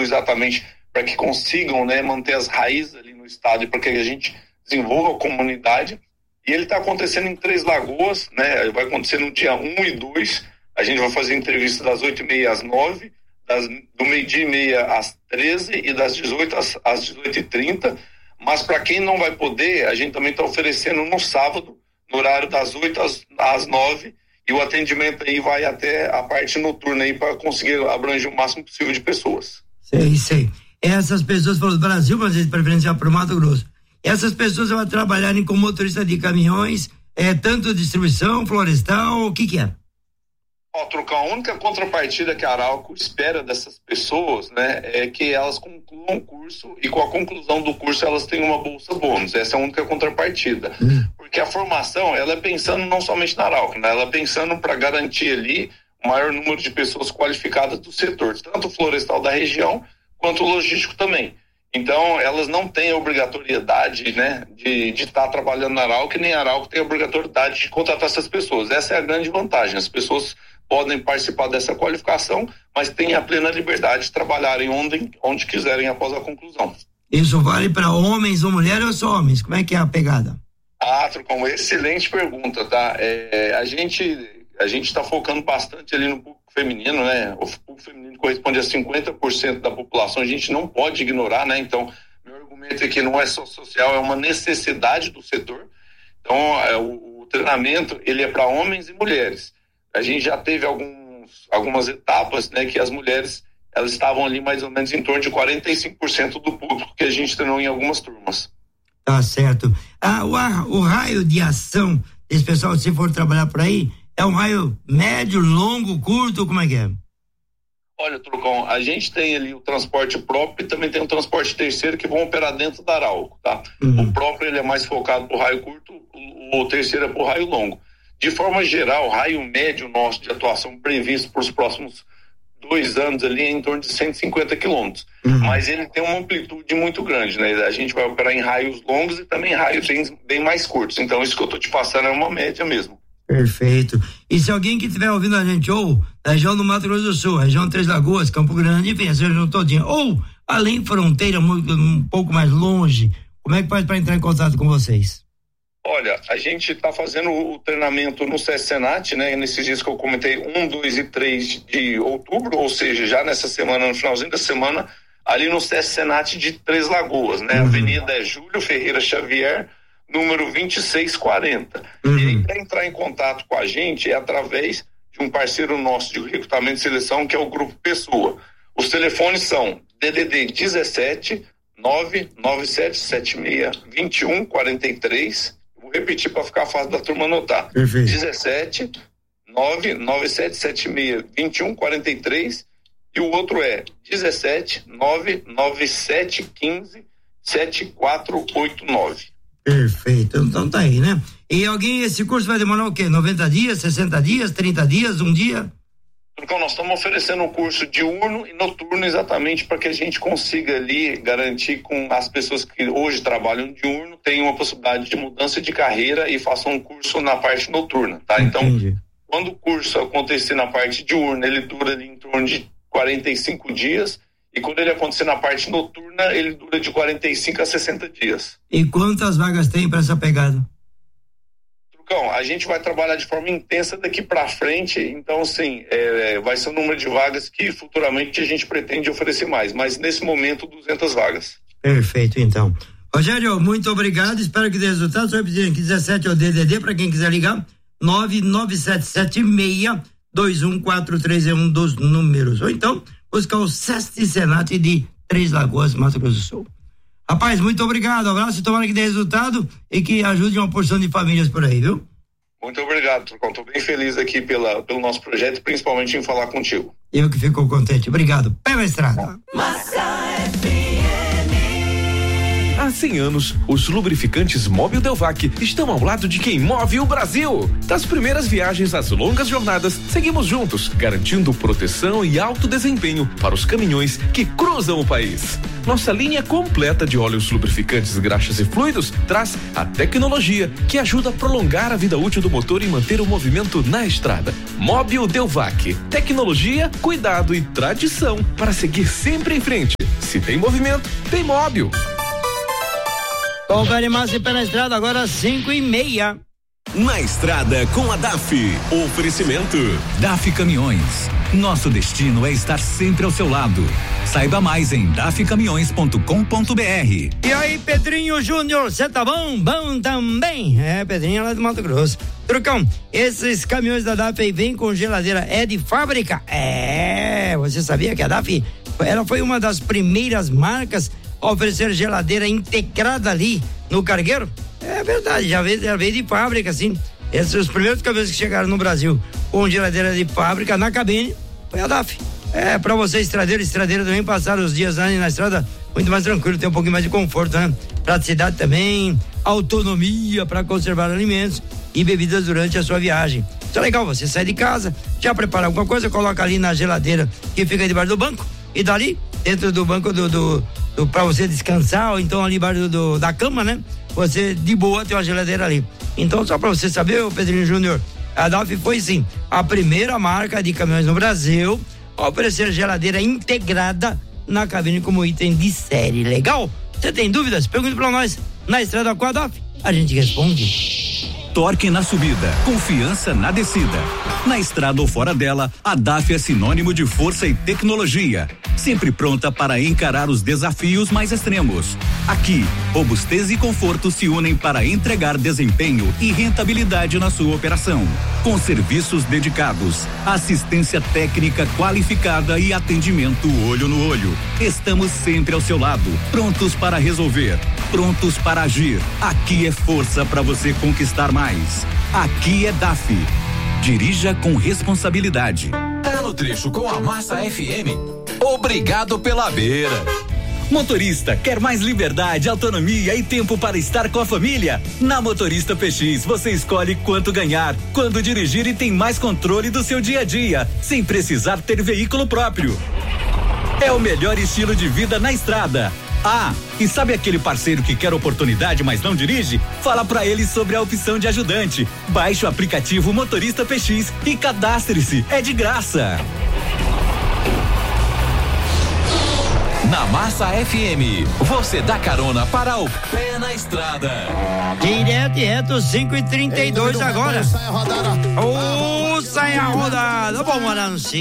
exatamente para que consigam, né, manter as raízes ali no estado e para que a gente desenvolva a comunidade. E ele está acontecendo em Três Lagoas, né? Vai acontecer no dia 1 e 2. A gente vai fazer entrevista das 8h30 às 9, do 12h30 às 13 e das 18 às 18h30. Mas para quem não vai poder, a gente também está oferecendo no sábado, no horário das 8 às 9, e o atendimento aí vai até a parte noturna aí para conseguir abranger o máximo possível de pessoas. Sei. Essas pessoas falam do Brasil, mas de preferência para o Mato Grosso. Essas pessoas vão trabalharem como motorista de caminhões, tanto distribuição, florestal, o que é? Trucão, a única contrapartida que a Arauco espera dessas pessoas, né, é que elas concluam o curso e com a conclusão do curso elas tenham uma bolsa bônus. Essa é a única contrapartida. Porque a formação, ela é pensando não somente na Arauco, né, ela é pensando para garantir ali o maior número de pessoas qualificadas do setor, tanto o florestal da região quanto o logístico também. Então, elas não têm a obrigatoriedade, né, de estar trabalhando na Arauco, e nem a Arauco tem a obrigatoriedade de contratar essas pessoas. Essa é a grande vantagem. As pessoas podem participar dessa qualificação, mas têm a plena liberdade de trabalharem onde quiserem após a conclusão. Isso vale para homens ou mulheres ou só homens? Como é que é a pegada? Trucão, excelente pergunta, tá? A gente está focando bastante ali no público feminino, né? O público feminino corresponde a 50% da população, a gente não pode ignorar, né? Então, meu argumento é que não é só social, é uma necessidade do setor. Então, o treinamento, ele é para homens e mulheres. A gente já teve algumas etapas, né, que as mulheres, elas estavam ali mais ou menos em torno de 45% do público que a gente treinou em algumas turmas. Tá certo. O raio de ação desse pessoal, se for trabalhar por aí, é um raio médio, longo, curto, como é que é? Olha, Trucão, a gente tem ali o transporte próprio e também tem o transporte terceiro que vão operar dentro da Arauco, tá? O próprio, ele é mais focado pro raio curto, o terceiro é pro raio longo. De forma geral, o raio médio nosso de atuação previsto para os próximos 2 anos ali é em torno de 150 quilômetros. Mas ele tem uma amplitude muito grande, né? A gente vai operar em raios longos e também raios bem mais curtos. Então, isso que eu estou te passando é uma média mesmo. Perfeito. E se alguém que estiver ouvindo a gente, ou na região do Mato Grosso do Sul, região Três Lagoas, Campo Grande, enfim, essa região todinha, ou além fronteira, um pouco mais longe, como é que faz para entrar em contato com vocês? Olha, a gente está fazendo o treinamento no SESC-Senat, né? Nesses dias que eu comentei, 1, 2 e 3 de outubro, ou seja, já nessa semana, no finalzinho da semana, ali no SESC-Senat de Três Lagoas, né? Avenida Júlio Ferreira Xavier, número 2640. E para entrar em contato com a gente é através de um parceiro nosso de recrutamento e seleção, que é o Grupo Pessoa. Os telefones são DDD 17 99776 2143. Vou repetir para ficar fácil da turma anotar. Perfeito. 17 99776 2143 e o outro é 17 99715 7489. Perfeito, então tá aí, né? E esse curso vai demorar o quê? 90 dias, 60 dias, 30 dias, um dia? Então, nós estamos oferecendo um curso diurno e noturno exatamente para que a gente consiga ali garantir com as pessoas que hoje trabalham diurno tenham uma possibilidade de mudança de carreira e façam um curso na parte noturna, tá? Entendi. Então, quando o curso acontecer na parte diurna, ele dura ali em torno de 45 dias e quando ele acontecer na parte noturna, ele dura de 45 a 60 dias. E quantas vagas tem para essa pegada? A gente vai trabalhar de forma intensa daqui para frente, então assim, vai ser um número de vagas que futuramente a gente pretende oferecer mais, mas nesse momento 200 vagas. Perfeito, então. Rogério, muito obrigado, espero que dê resultado. Só repetir aqui, 17 é o DDD, para quem quiser ligar, 99776-2143 é um dos números, ou então buscar o SESC-Senat de Três Lagoas, Mato Grosso do Sul. Rapaz, muito obrigado, abraço e tomara que dê resultado e que ajude uma porção de famílias por aí, viu? Muito obrigado, Trucão. Estou bem feliz aqui pelo nosso projeto e principalmente em falar contigo. Eu que fico contente. Obrigado. Pé na estrada. Massa FM. Há 100 anos, os lubrificantes Mobil Delvac estão ao lado de quem move o Brasil. Das primeiras viagens às longas jornadas, seguimos juntos, garantindo proteção e alto desempenho para os caminhões que cruzam o país. Nossa linha completa de óleos lubrificantes, graxas e fluidos traz a tecnologia que ajuda a prolongar a vida útil do motor e manter o movimento na estrada. Mobil Delvac, tecnologia, cuidado e tradição para seguir sempre em frente. Se tem movimento, tem Mobil. Confere mais e pé na estrada, agora 5:30. Na estrada com a DAF. Oferecimento DAF Caminhões. Nosso destino é estar sempre ao seu lado. Saiba mais em dafcaminhões.com.br. E aí, Pedrinho Júnior, você tá bom? Bom também. Pedrinho lá do Mato Grosso. Trucão, esses caminhões da DAF aí vêm com geladeira, é de fábrica? Você sabia que a DAF, ela foi uma das primeiras marcas a oferecer geladeira integrada ali no cargueiro? É verdade, já veio de fábrica, assim. Esses são os primeiros caminhões que chegaram no Brasil com geladeira de fábrica na cabine, foi a DAF. Pra você, estradeiro também, passar os dias lá na estrada muito mais tranquilo, tem um pouquinho mais de conforto, né? Praticidade também, autonomia para conservar alimentos e bebidas durante a sua viagem. Isso é legal, você sai de casa, já prepara alguma coisa, coloca ali na geladeira que fica debaixo do banco e dali, dentro do banco para você descansar, ou então ali embaixo da cama, né? Você de boa tem uma geladeira ali. Então, só para você saber, Pedrinho Júnior, a DAF foi sim a primeira marca de caminhões no Brasil a oferecer geladeira integrada na cabine como item de série. Legal? Você tem dúvidas? Pergunte para nós. Na estrada com a DAF, a gente responde. Torque na subida, confiança na descida. Na estrada ou fora dela, a DAF é sinônimo de força e tecnologia. Sempre pronta para encarar os desafios mais extremos. Aqui, robustez e conforto se unem para entregar desempenho e rentabilidade na sua operação. Com serviços dedicados, assistência técnica qualificada e atendimento olho no olho. Estamos sempre ao seu lado, prontos para resolver, prontos para agir. Aqui é força para você conquistar mais. Aqui é DAF. Dirija com responsabilidade. Tá no trecho com a Massa FM. Obrigado pela beira. Motorista, quer mais liberdade, autonomia e tempo para estar com a família? Na Motorista PX, você escolhe quanto ganhar, quando dirigir e tem mais controle do seu dia a dia, sem precisar ter veículo próprio. É o melhor estilo de vida na estrada. Ah, e sabe aquele parceiro que quer oportunidade, mas não dirige? Fala pra ele sobre a opção de ajudante. Baixe o aplicativo Motorista PX e cadastre-se. É de graça. Na Massa FM, você dá carona para o pé na estrada. Direto e reto, 5:32 agora. Sai a rodada. Sai a rodada. Vamos morar no